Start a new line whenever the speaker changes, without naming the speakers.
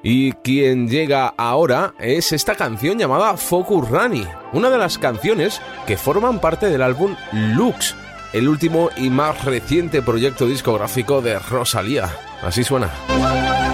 Y quien llega ahora es esta canción llamada Focus Rani, una de las canciones que forman parte del álbum Lux, el último y más reciente proyecto discográfico de Rosalía. Así suena.